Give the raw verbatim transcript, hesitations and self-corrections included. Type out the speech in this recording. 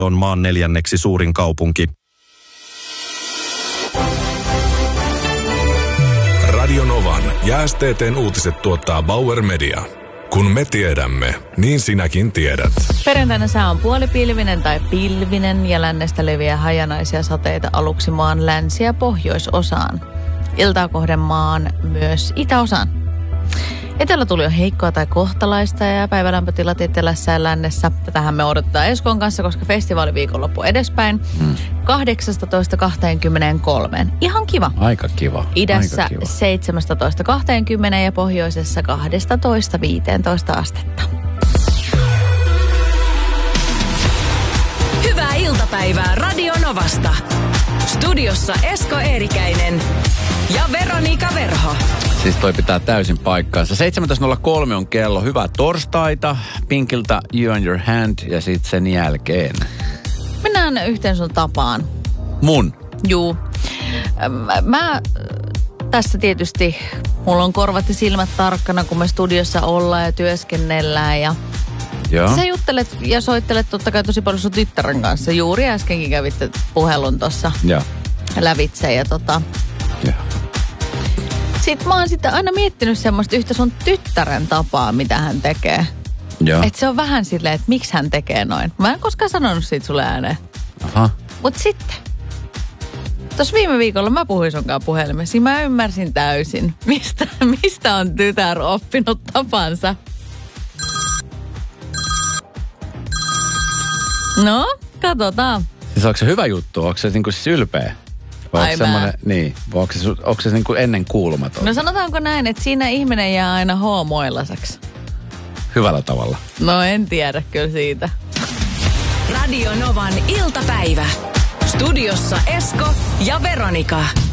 on maan neljänneksi suurin kaupunki. Radio Novan ja S T T:n uutiset tuottaa Bauer Media. Kun me tiedämme, niin sinäkin tiedät. Perjantaina sää on puolipilvinen tai pilvinen ja lännestä leviää hajanaisia sateita aluksi maan länsi- ja pohjoisosaan. Iltaa kohden maan myös itäosaan. Etelä tuli on heikkoa tai kohtalaista ja päivälämpötilat etelässä ja lännessä. Tätähän me odotetaan Eskoon kanssa, koska festivaaliviikonloppu edespäin. Hmm. kahdeksastatoista kaksikymmentäkolme. Ihan kiva. Aika kiva. Idässä Aika kiva. seitsemästätoista kaksikymmentä ja pohjoisessa kaksitoista viisitoista astetta. Hyvää iltapäivää Radio Novasta. Studiossa Esko Eerikäinen ja Veronika Verho. Siis toi pitää täysin paikkaansa. seitsemäntoista nolla kolme on kello. Hyvää torstaita. Pinkiltä You and Your Hand ja sitten sen jälkeen. Mennään yhteen sun tapaan. Mun? Juu. Mä, mä tässä tietysti, mulla on korvat ja silmät tarkkana, kun me studiossa ollaan ja työskennellään ja Joo. sä juttelet ja soittelet totta kai tosi paljon sun tyttären kanssa. Juuri äskenkin kävitte puhelun tossa Joo. lävitse ja tota... Joo. Sitten mä oon sitten aina miettinyt semmoista yhtä sun tyttären tapaa, mitä hän tekee. Joo. Että se on vähän silleen, että miksi hän tekee noin. Mä en koskaan sanonut siitä sulle ääneen. Aha. Mut sitten, tuossa viime viikolla mä puhuin sunkaan puhelimessa, ja mä ymmärsin täysin, mistä, mistä on tytär oppinut tapansa. No, katsotaan. Siis onko se hyvä juttu? Onko se niinku siis ylpeä? Vai Ai onko semmoinen, niin, vai onko se, onko se niinku ennen kuulumaton? No sanotaanko näin, että siinä ihminen jää aina hoomoillaseksi. Hyvällä tavalla. No en tiedä kyllä siitä. Radio Novan iltapäivä. Studiossa Esko ja Veronika.